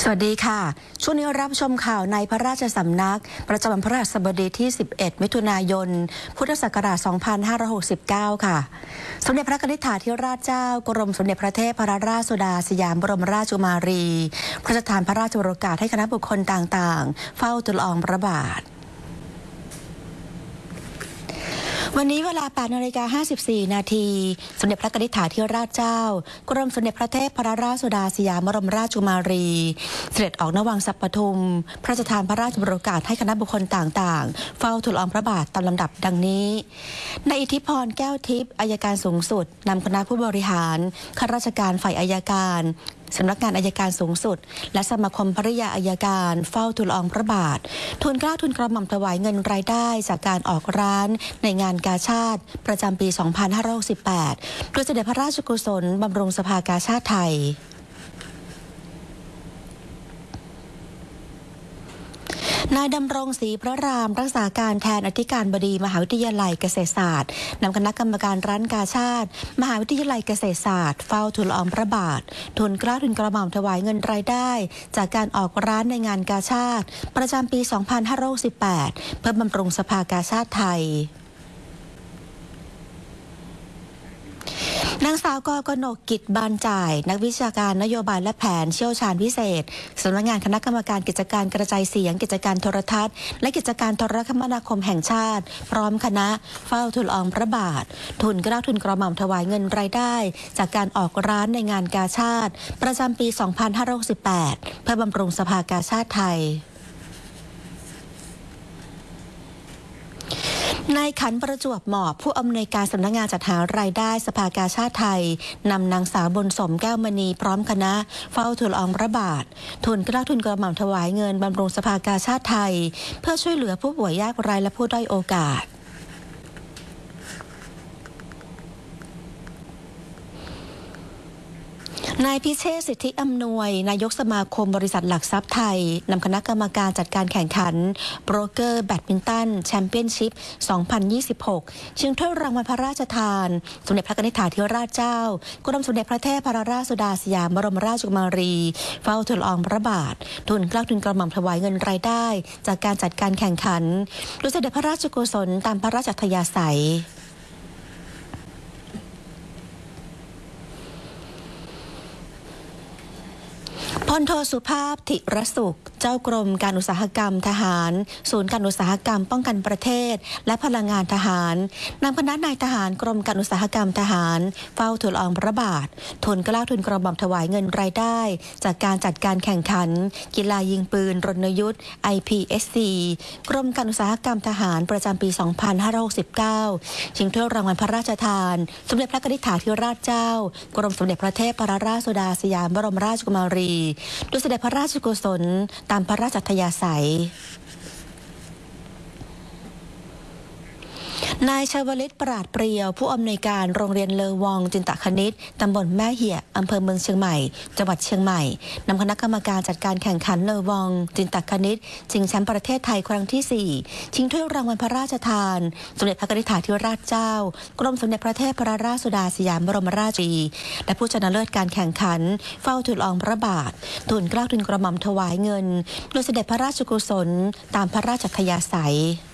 สวัสดีค่ะช่วงนี้รับชมข่าวในพระราชสำนักประจำวันพฤหัสบดีที่ 11 มิถุนายน พุทธศักราช 2569 ค่ะสมเด็จพระนิธิถาธิราชเจ้ากรมสมเด็จพระเทพรัตนราชสุดาสยามบรมราชกุมารีพระราชทานพระราชโองการให้คณะบุคคลต่างๆเฝ้าทูลละอองพระบาทวันนี้เวลา 8:54 นาทีสมเด็จพระนิธิถาธิราชเจ้ากรมสมเด็จพระเทพรัตนราชสุดาสยามบรมราชกุมารีเสด็จออกณวังสัปปทุมพระราชทานพระราชโองการให้คณะบุคคลต่างๆเฝ้าทูลละอองพระบาทตามลำดับดังนี้นายอิทธิพรแก้วทิพย์อัยการสูงสุดนำคณะผู้บริหารข้าราชการฝ่ายอัยการสำนักงานอัยการสูงสุดและสมาคมภริยาอัยการเฝ้าทูลละอองพระบาททูลเกล้าทูลกระหม่อมถวายเงินรายได้จากการออกร้านในงานกาชาดประจำปี 2568 โดยเสด็จพระราชกุศลบำรุงสภากาชาดไทยนายดำรงศรีพระรามรักษาการแทนอธิการบดีมหาวิทยาลัยเกษตรศาสตร์นำคณะกรรมการร้านกาชาดมหาวิทยาลัยเกษตรศาสตร์เฝ้าทูลละอองพระบาททูลเกล้าทูลกระหม่อมถวายเงินรายได้จากการออกร้านในงานกาชาดประจำปี 2568 เพื่อบำรุงสภากาชาดไทยนางสาวกนกกิจบานจ่ายนักวิชาการนโยบายและแผนเชี่ยวชาญพิเศษสำนักงานคณะกรรมการกิจการกระจายเสียงกิจการโทรทัศน์และกิจการโทรคมนาคมแห่งชาติพร้อมคณะเฝ้าทูลละอองพระบาททูลเกล้าทูลกระหม่อมถวายเงินรายได้จากการออกร้านในงานกาชาดประจำปี 2568 เพื่อบำรุงสภากาชาดไทยนายขันประจวบเหมาะผู้อำนวยการสำนักงานจัดหารายได้สภากาชาดไทยนำนางสาวบุญสมแก้วมณีพร้อมคณะเฝ้าทูลละอองพระบาททูลเกล้าทูลกระหม่อมถวายเงินบำรุงสภากาชาดไทยเพื่อช่วยเหลือผู้ป่วยยากไร้และผู้ด้อยโอกาสนายพิเชษฐ์สิทธิอำนวยนายกสมาคมบริษัทหลักทรัพย์ไทยนำคณะกรรมการจัดการแข่งขันโบรกเกอร์แบดมินตันแชมเปี้ยนชิพ 2026 ชิงถ้วยรางวัลพระราชทานสมเด็จพระนิธิถาธิราชเจ้ากรมสมเด็จพระเทพรัตนราชสุดาสยามบรมราชกุมารีเฝ้าทูลละอองพระบาททูลเกล้าทูลกระหม่อมถวายเงินรายได้จากการจัดการแข่งขันโดยเสด็จพระราชกุศลตามพระราชอัธยาศัยพลโทสุภาพธิรสุขเจ้ากรมการอุตสาหกรรมทหารศูนย์การอุตสาหกรรมป้องกันประเทศและพลังงานทหารนำคณะนายทหารกรมการอุตสาหกรรมทหารเฝ้าทูลละอองพระบาททูลเกล้าทูลกระหม่อมถวายเงินรายได้จากการจัดการแข่งขันกีฬายิงปืนรณยุทธ์ IPSC กรมการอุตสาหกรรมทหารประจำปี 2569 ชิงถ้วยรางวัลพระราชทานสมเด็จพระนิธิถาธิราชเจ้ากรมสมเด็จพระเทพรัตนราชสุดาสยามบรมราชกุมารีโดยเสด็จพระราชกุศลตามพระราชอัธยาศัยนายชวลิตปราดเปรียวผู้อำนวยการโรงเรียนเลอวองจินตคณิตตำบลแม่เหี่ยอำเภอเมืองเชียงใหม่จังหวัดเชียงใหม่นำคณะกรรมการจัดการแข่งขันเลอวองจินตคณิตชิงแชมป์ประเทศไทยครั้งที่ 4 ชิงถ้วยรางวัลพระราชทานสมเด็จพระนิธิถาธิราชเจ้ากรมสมเด็จพระเทพรัตนราชสุดาสยามบรมราชกุมารีและผู้ชนะเลิศการแข่งขันเฝ้าทูลละอองพระบาททูลเกล้าทูลกระหม่อมถวายเงินโดยเสด็จพระราชกุศลตามพระราชอัธยาศัย